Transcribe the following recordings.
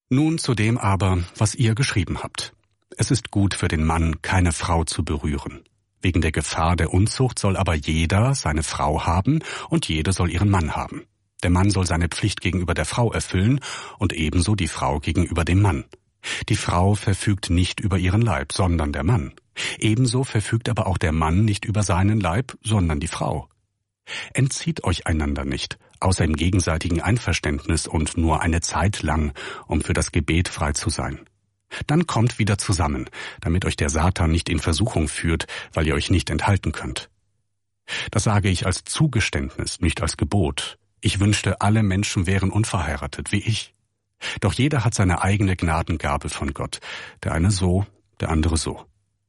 Nun zu dem aber, was ihr geschrieben habt. Es ist gut für den Mann, keine Frau zu berühren. Wegen der Gefahr der Unzucht soll aber jeder seine Frau haben und jede soll ihren Mann haben. Der Mann soll seine Pflicht gegenüber der Frau erfüllen und ebenso die Frau gegenüber dem Mann. Die Frau verfügt nicht über ihren Leib, sondern der Mann. Ebenso verfügt aber auch der Mann nicht über seinen Leib, sondern die Frau. Entzieht euch einander nicht, außer im gegenseitigen Einverständnis und nur eine Zeit lang, um für das Gebet frei zu sein. Dann kommt wieder zusammen, damit euch der Satan nicht in Versuchung führt, weil ihr euch nicht enthalten könnt. Das sage ich als Zugeständnis, nicht als Gebot. Ich wünschte, alle Menschen wären unverheiratet, wie ich. Doch jeder hat seine eigene Gnadengabe von Gott, der eine so, der andere so.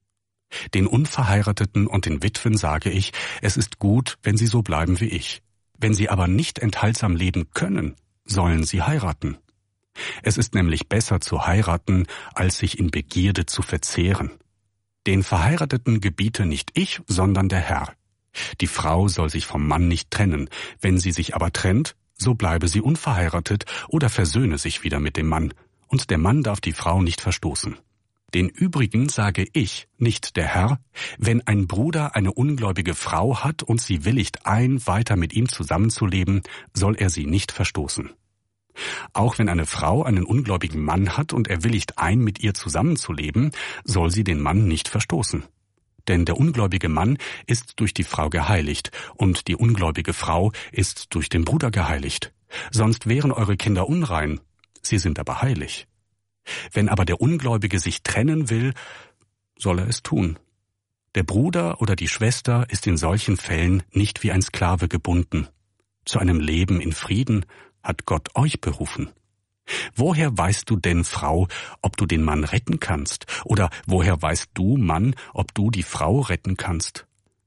Den Unverheirateten und den Witwen sage ich, es ist gut, wenn sie so bleiben wie ich. Wenn sie aber nicht enthaltsam leben können, sollen sie heiraten. Es ist nämlich besser zu heiraten, als sich in Begierde zu verzehren. Den Verheirateten gebiete nicht ich, sondern der Herr. Die Frau soll sich vom Mann nicht trennen, wenn sie sich aber trennt, so bleibe sie unverheiratet oder versöhne sich wieder mit dem Mann, und der Mann darf die Frau nicht verstoßen. Den übrigen sage ich, nicht der Herr, wenn ein Bruder eine ungläubige Frau hat und sie willigt ein, weiter mit ihm zusammenzuleben, soll er sie nicht verstoßen. Auch wenn eine Frau einen ungläubigen Mann hat und er willigt ein, mit ihr zusammenzuleben, soll sie den Mann nicht verstoßen. Denn der ungläubige Mann ist durch die Frau geheiligt und die ungläubige Frau ist durch den Bruder geheiligt. Sonst wären eure Kinder unrein, sie sind aber heilig. Wenn aber der Ungläubige sich trennen will, soll er es tun. Der Bruder oder die Schwester ist in solchen Fällen nicht wie ein Sklave gebunden. Zu einem Leben in Frieden hat Gott euch berufen. Woher weißt du denn, Frau, ob du den Mann retten kannst? Oder woher weißt du, Mann, ob du die Frau retten kannst?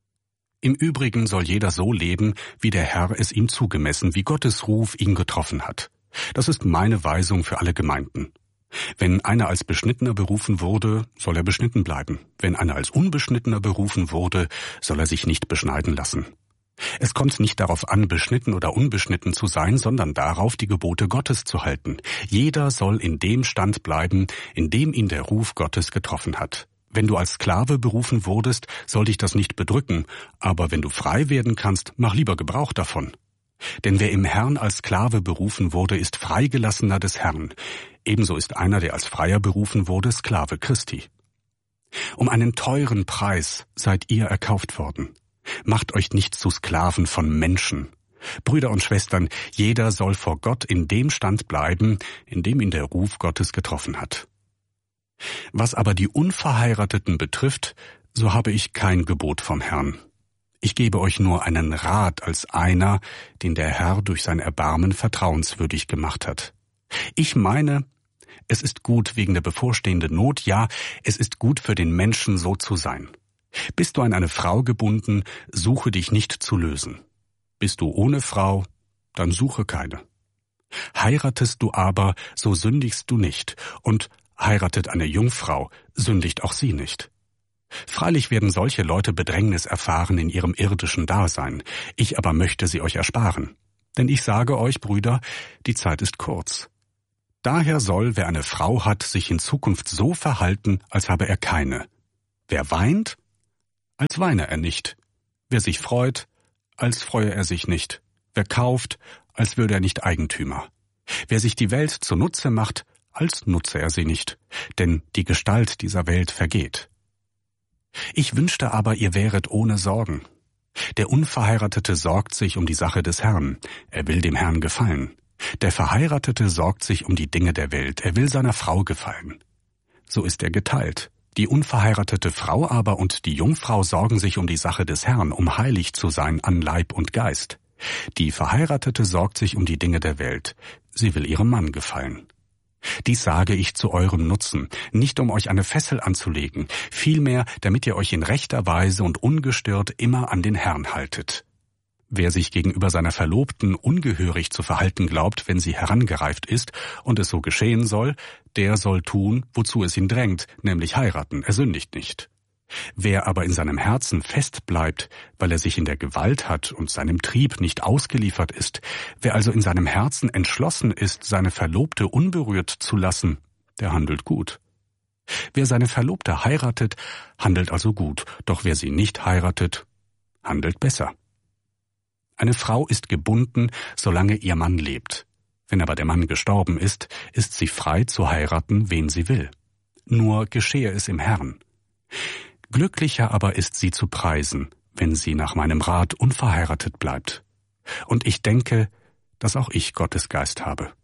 Im Übrigen soll jeder so leben, wie der Herr es ihm zugemessen, wie Gottes Ruf ihn getroffen hat. Das ist meine Weisung für alle Gemeinden. Wenn einer als Beschnittener berufen wurde, soll er beschnitten bleiben. Wenn einer als Unbeschnittener berufen wurde, soll er sich nicht beschneiden lassen. Es kommt nicht darauf an, beschnitten oder unbeschnitten zu sein, sondern darauf, die Gebote Gottes zu halten. Jeder soll in dem Stand bleiben, in dem ihn der Ruf Gottes getroffen hat. Wenn du als Sklave berufen wurdest, soll dich das nicht bedrücken, aber wenn du frei werden kannst, mach lieber Gebrauch davon. Denn wer im Herrn als Sklave berufen wurde, ist Freigelassener des Herrn. Ebenso ist einer, der als Freier berufen wurde, Sklave Christi. Um einen teuren Preis seid ihr erkauft worden. Macht euch nicht zu Sklaven von Menschen. Brüder und Schwestern, jeder soll vor Gott in dem Stand bleiben, in dem ihn der Ruf Gottes getroffen hat. Was aber die Unverheirateten betrifft, so habe ich kein Gebot vom Herrn. Ich gebe euch nur einen Rat als einer, den der Herr durch sein Erbarmen vertrauenswürdig gemacht hat. Ich meine, es ist gut wegen der bevorstehenden Not, ja, es ist gut für den Menschen, so zu sein. Bist du an eine Frau gebunden, suche dich nicht zu lösen. Bist du ohne Frau, dann suche keine. Heiratest du aber, so sündigst du nicht, und heiratet eine Jungfrau, sündigt auch sie nicht. Freilich werden solche Leute Bedrängnis erfahren in ihrem irdischen Dasein, ich aber möchte sie euch ersparen. Denn ich sage euch, Brüder, die Zeit ist kurz. Daher soll, wer eine Frau hat, sich in Zukunft so verhalten, als habe er keine. Wer weint, als weine er nicht. Wer sich freut, als freue er sich nicht. Wer kauft, als würde er nicht Eigentümer. Wer sich die Welt zunutze macht, als nutze er sie nicht. Denn die Gestalt dieser Welt vergeht. Ich wünschte aber, ihr wäret ohne Sorgen. Der Unverheiratete sorgt sich um die Sache des Herrn. Er will dem Herrn gefallen. Der Verheiratete sorgt sich um die Dinge der Welt. Er will seiner Frau gefallen. So ist er geteilt. Die unverheiratete Frau aber und die Jungfrau sorgen sich um die Sache des Herrn, um heilig zu sein an Leib und Geist. Die Verheiratete sorgt sich um die Dinge der Welt. Sie will ihrem Mann gefallen. Dies sage ich zu eurem Nutzen, nicht um euch eine Fessel anzulegen, vielmehr, damit ihr euch in rechter Weise und ungestört immer an den Herrn haltet. Wer sich gegenüber seiner Verlobten ungehörig zu verhalten glaubt, wenn sie herangereift ist und es so geschehen soll, der soll tun, wozu es ihn drängt, nämlich heiraten, er sündigt nicht. Wer aber in seinem Herzen fest bleibt, weil er sich in der Gewalt hat und seinem Trieb nicht ausgeliefert ist, wer also in seinem Herzen entschlossen ist, seine Verlobte unberührt zu lassen, der handelt gut. Wer seine Verlobte heiratet, handelt also gut, doch wer sie nicht heiratet, handelt besser. Eine Frau ist gebunden, solange ihr Mann lebt. Wenn aber der Mann gestorben ist, ist sie frei zu heiraten, wen sie will. Nur geschehe es im Herrn. Glücklicher aber ist sie zu preisen, wenn sie nach meinem Rat unverheiratet bleibt. Und ich denke, dass auch ich Gottes Geist habe.